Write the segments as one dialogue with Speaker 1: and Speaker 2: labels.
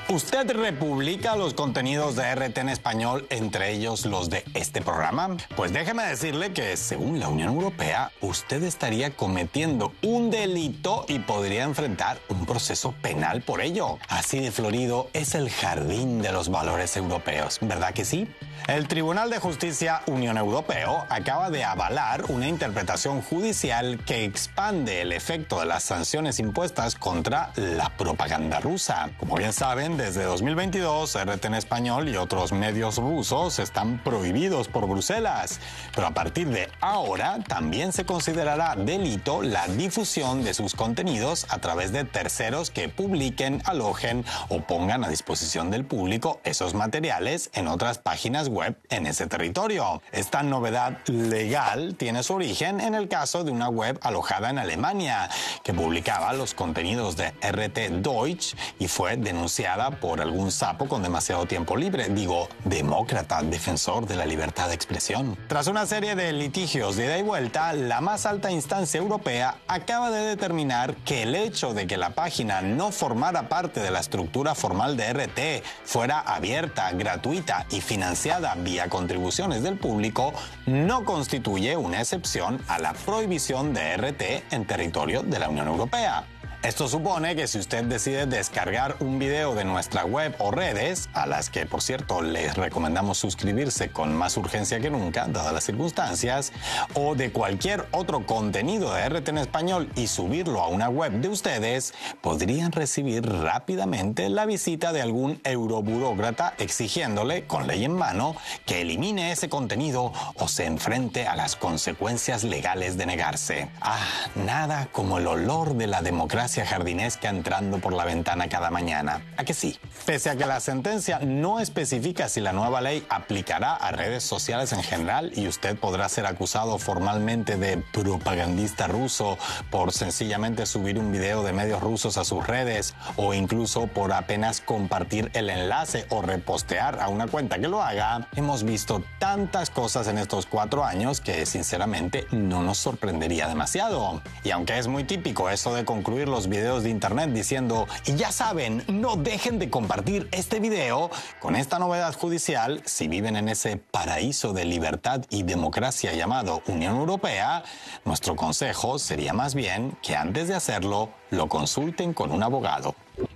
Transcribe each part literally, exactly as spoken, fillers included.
Speaker 1: ¿Usted republica los contenidos de R T en español, entre ellos los de este programa? Pues déjeme decirle que, según la Unión Europea, usted estaría cometiendo un delito y podría enfrentar un proceso penal por ello. Así de florido es el jardín de los valores europeos, ¿verdad que sí? El Tribunal de Justicia Unión Europeo acaba de avalar una interpretación judicial que expande el efecto de las sanciones impuestas contra la propaganda rusa. Como bien saben, desde dos mil veintidós, R T en español y otros medios rusos están prohibidos por Bruselas. Pero a partir de ahora, también se considerará delito la difusión de sus contenidos a través de terceros que publiquen, alojen o pongan a disposición del público esos materiales en otras páginas web en ese territorio. Esta novedad legal tiene su origen en el caso de una web alojada en Alemania que publicaba los contenidos de R T Deutsch y fue denunciada por algún sapo con demasiado tiempo libre, digo, demócrata, defensor de la libertad de expresión. Tras una serie de litigios de ida y vuelta, la más alta instancia europea acaba de determinar que el hecho de que la página no formara parte de la estructura formal de R T, fuera abierta, gratuita y financiada vía contribuciones del público, no constituye una excepción a la prohibición de R T en territorio de la Unión Europea. Esto supone que si usted decide descargar un video de nuestra web o redes, a las que, por cierto, les recomendamos suscribirse con más urgencia que nunca, dadas las circunstancias, o de cualquier otro contenido de R T en español y subirlo a una web de ustedes, podrían recibir rápidamente la visita de algún euroburócrata exigiéndole, con ley en mano, que elimine ese contenido o se enfrente a las consecuencias legales de negarse. Ah, nada como el olor de la democracia jardinesca entrando por la ventana cada mañana. ¿A que sí? Pese a que la sentencia no especifica si la nueva ley aplicará a redes sociales en general y usted podrá ser acusado formalmente de propagandista ruso por sencillamente subir un video de medios rusos a sus redes o incluso por apenas compartir el enlace o repostear a una cuenta que lo haga, hemos visto tantas cosas en estos cuatro años que sinceramente no nos sorprendería demasiado. Y aunque es muy típico eso de concluir los videos de internet diciendo, y ya saben, no dejen de compartir este video, con esta novedad judicial, si viven en ese paraíso de libertad y democracia llamado Unión Europea, nuestro consejo sería más bien que antes de hacerlo, lo consulten con un abogado.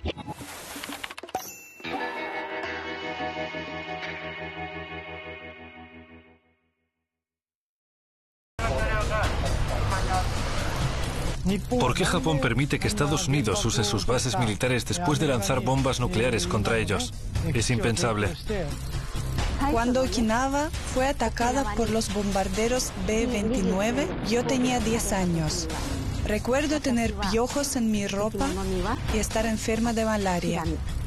Speaker 2: ¿Por qué Japón permite que Estados Unidos use sus bases militares después de lanzar bombas nucleares contra ellos? Es impensable.
Speaker 3: Cuando Okinawa fue atacada por los bombarderos B veintinueve, yo tenía diez años. Recuerdo tener piojos en mi ropa y estar enferma de malaria.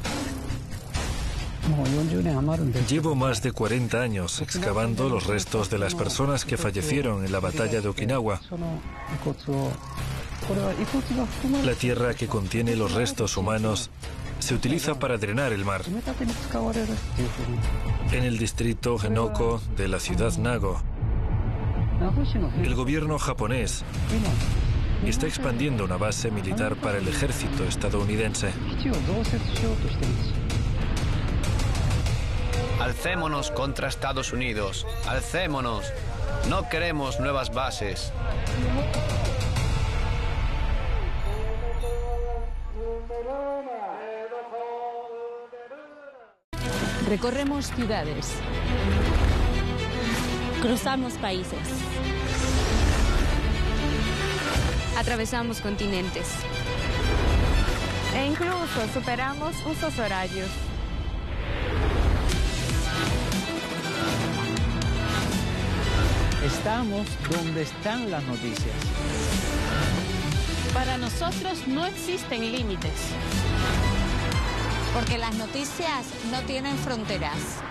Speaker 2: Llevo más de cuarenta años excavando los restos de las personas que fallecieron en la batalla de Okinawa. La tierra que contiene los restos humanos se utiliza para drenar el mar. En el distrito Henoko de la ciudad Nago, el gobierno japonés está expandiendo una base militar para el ejército estadounidense.
Speaker 4: Alcémonos contra Estados Unidos. Alcémonos. No queremos nuevas bases.
Speaker 5: Recorremos ciudades.
Speaker 6: Cruzamos países.
Speaker 7: Atravesamos continentes.
Speaker 8: E incluso superamos usos horarios.
Speaker 9: Estamos donde están las noticias.
Speaker 6: Para nosotros no existen límites.
Speaker 5: Porque las noticias no tienen fronteras.